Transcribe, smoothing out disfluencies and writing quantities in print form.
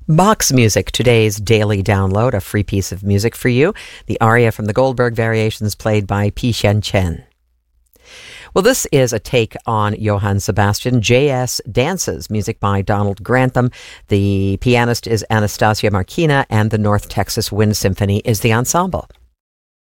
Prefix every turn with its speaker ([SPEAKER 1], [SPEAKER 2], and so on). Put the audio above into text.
[SPEAKER 1] Box Music, today's daily download, a free piece of music for you. The aria from the Goldberg Variations played by Pi Xian Chen. Well, this is a take on Johann Sebastian. J.S. Dances, music by Donald Grantham. The pianist is Anastasia Markina, and the North Texas Wind Symphony is the ensemble.